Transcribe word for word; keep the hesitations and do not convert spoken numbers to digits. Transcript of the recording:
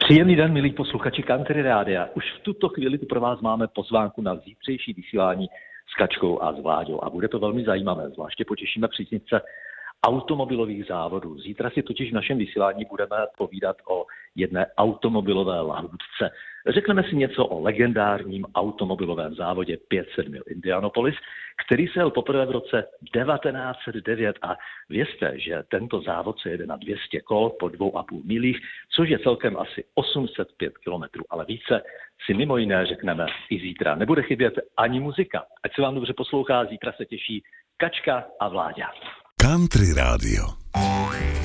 Příjemný den, milí posluchači Country Rádia. Už v tuto chvíli tu pro vás máme pozvánku na zítřejší vysílání s Kačkou a s Vláďou. A bude to velmi zajímavé, zvláště potěšíme příznivce automobilových závodů. Zítra si totiž v našem vysílání budeme povídat o jedné automobilové lahůdce. Řekneme si něco o legendárním automobilovém závodě pět set mil Indianapolis, který se jel poprvé v roce devatenáct set devět a vězte, že tento závod se jede na dvě stě kol po dvou a půl milích, což je celkem asi osm set pět kilometrů, ale více si mimo jiné řekneme i zítra. Nebude chybět ani muzika. Ať se vám dobře poslouchá, zítra se těší Kačka a Vláďa. Country Rádio.